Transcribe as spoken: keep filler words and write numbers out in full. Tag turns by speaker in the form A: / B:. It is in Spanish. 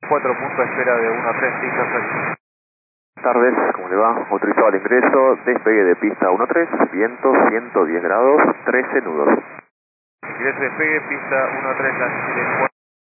A: cuatro punto espera de uno tres, pista seis.
B: Buenas tardes, ¿cómo le va? Autorizado al ingreso, despegue de pista uno tres, viento ciento diez grados, trece nudos.
A: Ingreso despegue, pista uno tres, Lance Chile